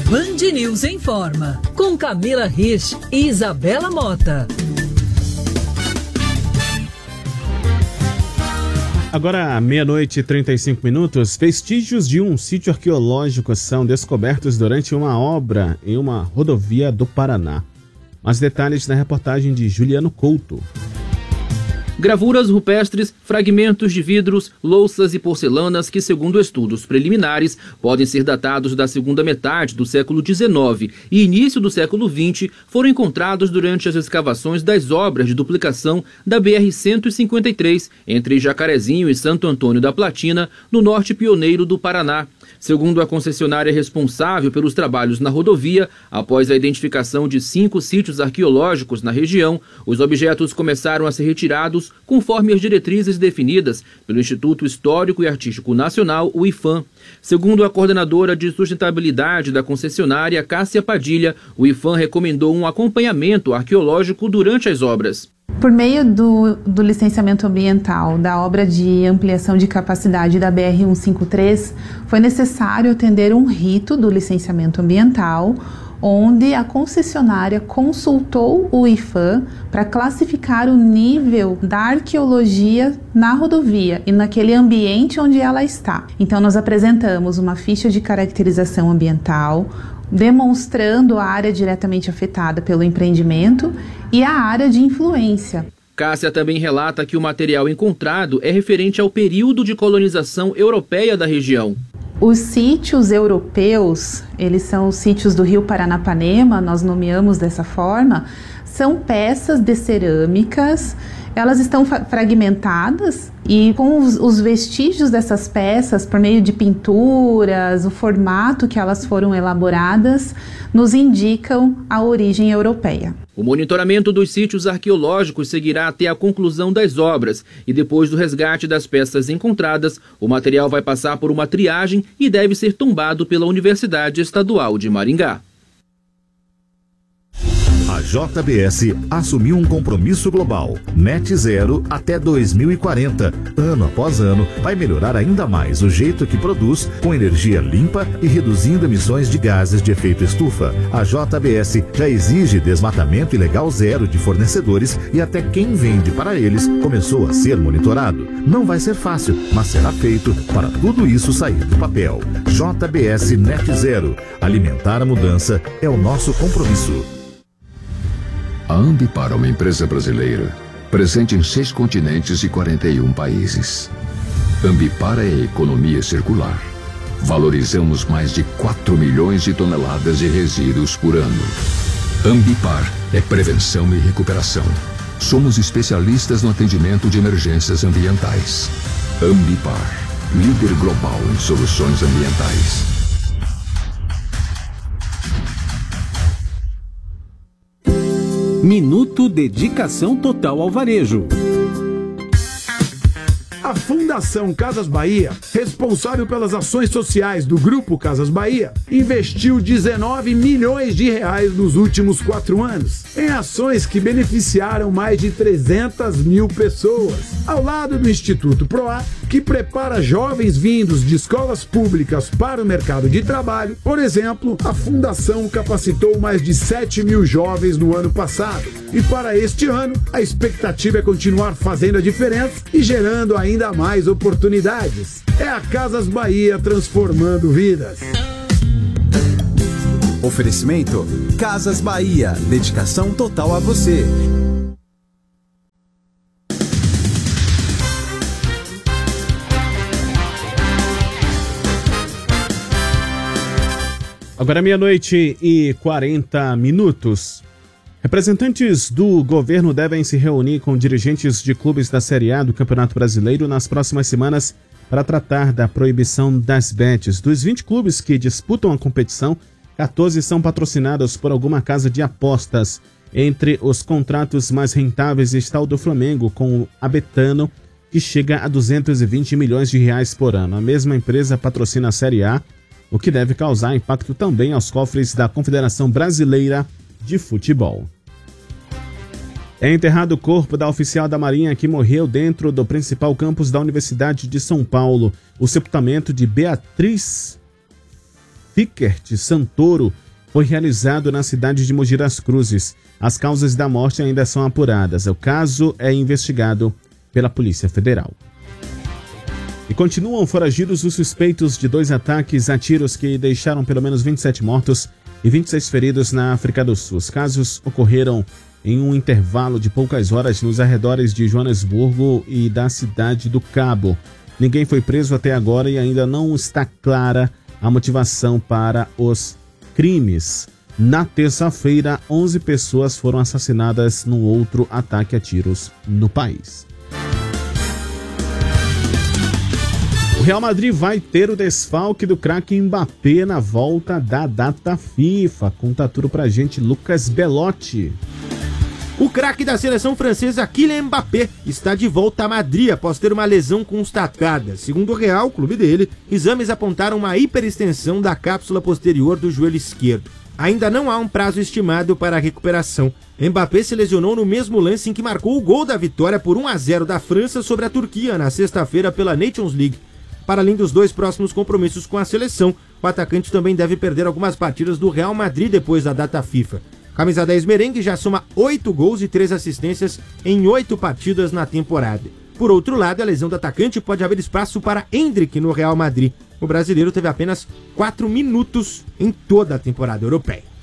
Band News Informa, com Camila Rich e Isabela Mota. Agora, 00:35, vestígios de um sítio arqueológico são descobertos durante uma obra em uma rodovia do Paraná. Mais detalhes na reportagem de Juliano Couto. Gravuras rupestres, fragmentos de vidros, louças e porcelanas que, segundo estudos preliminares, podem ser datados da segunda metade do século XIX e início do século XX, foram encontrados durante as escavações das obras de duplicação da BR-153, entre Jacarezinho e Santo Antônio da Platina, no norte pioneiro do Paraná. Segundo a concessionária responsável pelos trabalhos na rodovia, após a identificação de 5 sítios arqueológicos na região, os objetos começaram a ser retirados conforme as diretrizes definidas pelo Instituto Histórico e Artístico Nacional, o IPHAN. Segundo a coordenadora de sustentabilidade da concessionária, Cássia Padilha, o IPHAN recomendou um acompanhamento arqueológico durante as obras. Por meio do licenciamento ambiental da obra de ampliação de capacidade da BR-153, foi necessário atender um rito do licenciamento ambiental, onde a concessionária consultou o IPHAN para classificar o nível da arqueologia na rodovia e naquele ambiente onde ela está. Então, nós apresentamos uma ficha de caracterização ambiental, demonstrando a área diretamente afetada pelo empreendimento e a área de influência. Cássia também relata que o material encontrado é referente ao período de colonização europeia da região. Os sítios europeus, eles são os sítios do Rio Paranapanema, nós nomeamos dessa forma, são peças de cerâmicas. Elas estão fragmentadas e com os vestígios dessas peças, por meio de pinturas, o formato que elas foram elaboradas, nos indicam a origem europeia. O monitoramento dos sítios arqueológicos seguirá até a conclusão das obras e depois do resgate das peças encontradas, o material vai passar por uma triagem e deve ser tombado pela Universidade Estadual de Maringá. A JBS assumiu um compromisso global, net zero até 2040. Ano após ano, vai melhorar ainda mais o jeito que produz, com energia limpa e reduzindo emissões de gases de efeito estufa. A JBS já exige desmatamento ilegal zero de fornecedores e até quem vende para eles começou a ser monitorado. Não vai ser fácil, mas será feito para tudo isso sair do papel. JBS Net Zero. Alimentar a mudança é o nosso compromisso. A Ambipar é uma empresa brasileira, presente em 6 continentes e 41 países. Ambipar é economia circular. Valorizamos mais de 4 milhões de toneladas de resíduos por ano. Ambipar é prevenção e recuperação. Somos especialistas no atendimento de emergências ambientais. Ambipar, líder global em soluções ambientais. Minuto Dedicação Total ao Varejo. A Fundação Casas Bahia, responsável pelas ações sociais do Grupo Casas Bahia, investiu 19 milhões de reais nos últimos 4 anos em ações que beneficiaram mais de 300 mil pessoas, ao lado do Instituto PROA, que prepara jovens vindos de escolas públicas para o mercado de trabalho. Por exemplo, a Fundação capacitou mais de 7 mil jovens no ano passado. E para este ano, a expectativa é continuar fazendo a diferença e gerando ainda mais oportunidades. É a Casas Bahia transformando vidas. Oferecimento Casas Bahia, dedicação total a você. Agora 00:40. Representantes do governo devem se reunir com dirigentes de clubes da Série A do Campeonato Brasileiro nas próximas semanas para tratar da proibição das bets. Dos 20 clubes que disputam a competição, 14 são patrocinados por alguma casa de apostas. Entre os contratos mais rentáveis está o do Flamengo com a Betano, que chega a 220 milhões de reais por ano. A mesma empresa patrocina a Série A, o que deve causar impacto também aos cofres da Confederação Brasileira de Futebol. É enterrado o corpo da oficial da Marinha que morreu dentro do principal campus da Universidade de São Paulo. O sepultamento de Beatriz Fickert Santoro foi realizado na cidade de Mogi das Cruzes. As causas da morte ainda são apuradas. O caso é investigado pela Polícia Federal. E continuam foragidos os suspeitos de 2 ataques a tiros que deixaram pelo menos 27 mortos e 26 feridos na África do Sul. Os casos ocorreram em um intervalo de poucas horas nos arredores de Joanesburgo e da Cidade do Cabo. Ninguém foi preso até agora e ainda não está clara a motivação para os crimes. Na terça-feira, 11 pessoas foram assassinadas num outro ataque a tiros no país. O Real Madrid vai ter o desfalque do craque Mbappé na volta da data FIFA. Conta tudo pra gente, Lucas Belotti. O craque da seleção francesa Kylian Mbappé está de volta a Madrid após ter uma lesão constatada. Segundo o Real, o clube dele, exames apontaram uma hiperextensão da cápsula posterior do joelho esquerdo. Ainda não há um prazo estimado para a recuperação. Mbappé se lesionou no mesmo lance em que marcou o gol da vitória por 1-0 da França sobre a Turquia na sexta-feira pela Nations League. Para além dos 2 próximos compromissos com a seleção, o atacante também deve perder algumas partidas do Real Madrid depois da data FIFA. Camisa 10 merengue já soma 8 gols e 3 assistências em 8 partidas na temporada. Por outro lado, a lesão do atacante pode abrir espaço para Endrick no Real Madrid. O brasileiro teve apenas 4 minutos em toda a temporada europeia.